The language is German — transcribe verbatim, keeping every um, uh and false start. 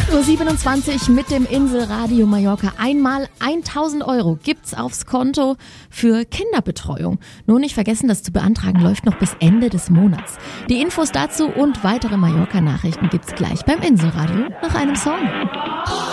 acht Uhr siebenundzwanzig mit dem Inselradio Mallorca. Einmal tausend Euro gibt's aufs Konto für Kinderbetreuung. Nur nicht vergessen, das zu beantragen läuft noch bis Ende des Monats. Die Infos dazu und weitere Mallorca-Nachrichten gibt's gleich beim Inselradio nach einem Song.